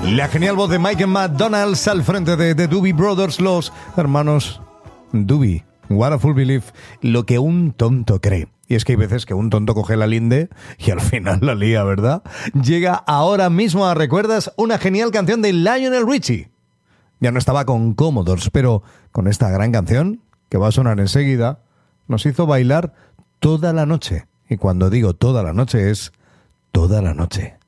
La genial voz de Michael McDonald al frente de The Doobie Brothers, los hermanos Doobie. What a Fool Belief, lo que un tonto cree. Y es que hay veces que un tonto coge la linde y al final la lía, ¿verdad? Llega ahora mismo a ¿recuerdas? Una genial canción de Lionel Richie. Ya no estaba con Commodores, pero con esta gran canción, que va a sonar enseguida, nos hizo bailar toda la noche. Y cuando digo toda la noche es toda la noche.